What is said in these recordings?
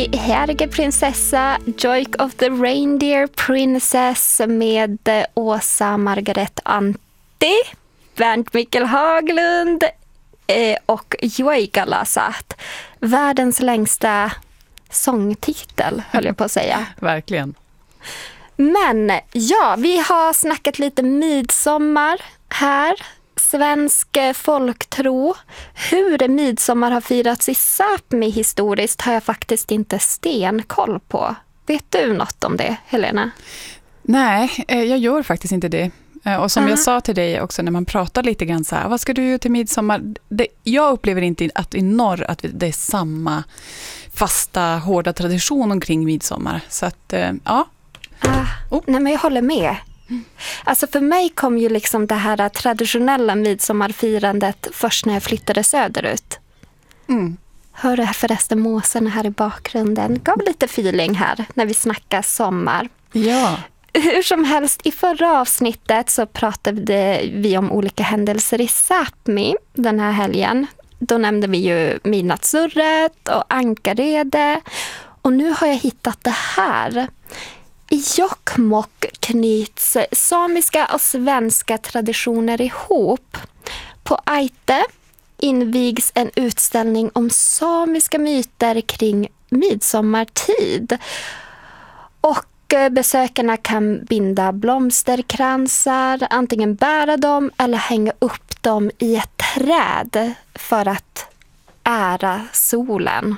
vi Härgeprinsessa, Joik of the Reindeer Princess med Åsa Margaret Antti, Bernt Mikkel Haglund och Joika Lasat. Världens längsta sångtitel, höll jag på att säga. Verkligen. Men ja, vi har snackat lite midsommar här. Svensk folktro. Hur midsommar har firats i Sápmi historiskt har jag faktiskt inte stenkoll på. Vet du något om det, Helena? Nej, jag gör faktiskt inte det. Och som jag sa till dig också när man pratar lite grann så här, vad ska du göra till midsommar? Jag upplever inte att i norr att det är samma fasta, hårda tradition omkring midsommar. Så att, ja. Nej, men jag håller med. Alltså för mig kom ju liksom det här traditionella midsommarfirandet först när jag flyttade söderut. Hör du förresten måsen här i bakgrunden? Gav lite feeling här när vi snackar sommar. Ja. Hur som helst, i förra avsnittet så pratade vi om olika händelser i Sápmi den här helgen. Då nämnde vi ju midnattssurret och Ankarede. Och nu har jag hittat det här. I Jokkmokk knyts samiska och svenska traditioner ihop. På Aite invigs en utställning om samiska myter kring midsommartid. Och besökarna kan binda blomsterkransar, antingen bära dem eller hänga upp dem i ett träd för att ära solen.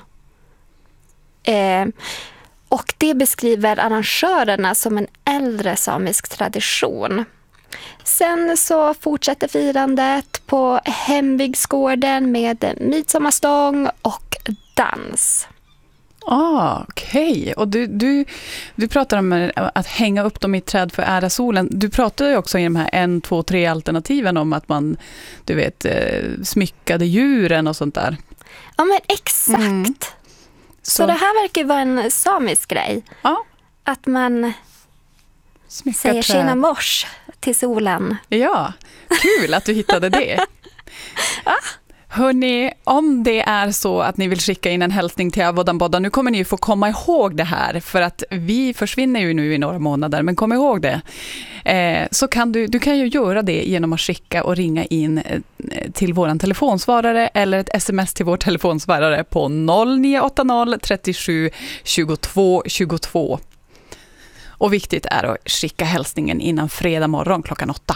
Och det beskriver arrangörerna som en äldre samisk tradition. Sen så fortsätter firandet på hembygdsgården med midsommarstång och dans. Okej. Och du pratar om att hänga upp dem i träd för att ära solen. Du pratar ju också i de här 1, 2, 3 alternativen om att man, du vet, smyckade djuren och sånt där. Ja, men exakt. Så det här verkar ju vara en samisk grej. Ja. Att man säger tjena mors till solen. Ja, kul att du hittade det. Hörrni, om det är så att ni vill skicka in en hälsning till Avodanboda, nu kommer ni ju få komma ihåg det här, för att vi försvinner ju nu i några månader, men kom ihåg det. Så kan du kan ju göra det genom att skicka och ringa in till våran telefonsvarare eller ett sms till vår telefonsvarare på 0980 37 22 22. Och viktigt är att skicka hälsningen innan fredag morgon klockan 8.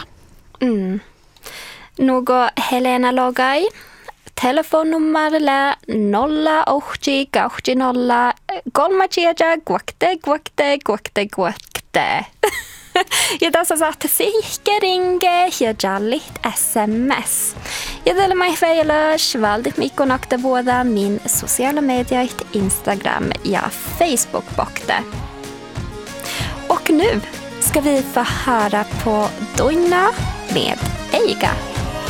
Något Helena Logai. Telefonnummerille 0880 kolmachiaja guakte. Ja tässä saatte ringe ja jallit SMS. Ja tällä mai feilös valdit mikko nakta båda min sociala medier, Instagram ja Facebook-bokte. Och nu ska vi få höra på Doina med Eiga.